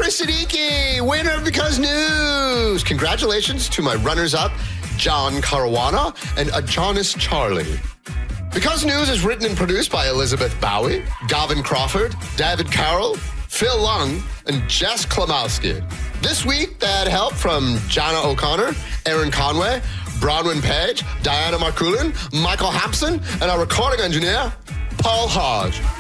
Chris Siddiqui, winner of Because News. Congratulations to my runners-up, John Caruana and Adonis Charlie. Because News is written and produced by Elizabeth Bowie, Gavin Crawford, David Carroll, Phil Lung, and Jess Klimowski. This week, they had help from Jana O'Connor, Aaron Conway, Bronwyn Page, Diana Marculin, Michael Hampson, and our recording engineer, Paul Hodge.